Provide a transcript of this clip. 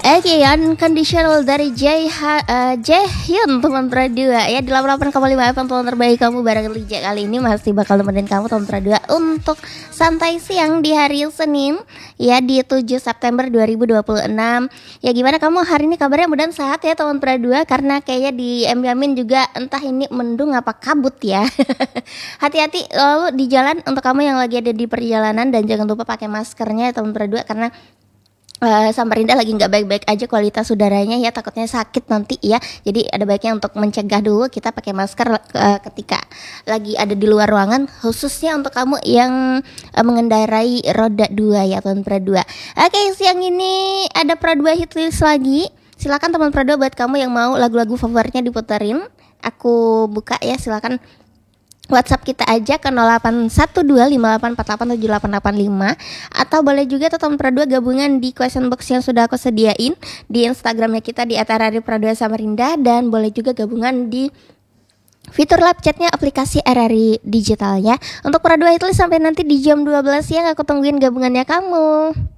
Oke, Unconditional dari Jaehyun teman Pradua ya di 88,5 FM teman terbaik kamu bareng Lija. Kali ini masih bakal temenin kamu teman Pradua untuk santai siang di hari Senin ya di 7 September 2026. Ya gimana kamu hari ini kabarnya, mudah sehat ya teman Pradua, karena kayaknya di Yamin juga entah ini mendung apa kabut ya. Hati-hati lalu di jalan untuk kamu yang lagi ada di perjalanan, dan jangan lupa pakai maskernya ya teman Pradua, karena Samarinda lagi nggak baik-baik aja kualitas udaranya ya, takutnya sakit nanti ya. Jadi ada baiknya untuk mencegah dulu kita pakai masker ketika lagi ada di luar ruangan, khususnya untuk kamu yang mengendarai roda 2 ya teman Pradua. Oke, siang ini ada Pradua Hitlist lagi. Silakan teman Pradua, buat kamu yang mau lagu-lagu favoritnya diputerin, aku buka ya, silakan WhatsApp kita aja ke 081258487885, atau boleh juga teman Pradua gabungan di question box yang sudah aku sediain di Instagramnya kita di @RRI Pradua Samarinda, dan boleh juga gabungan di fitur live chatnya aplikasi RRI Digital ya. Untuk Pradua itu sampai nanti di jam 12 siang aku tungguin gabungannya kamu.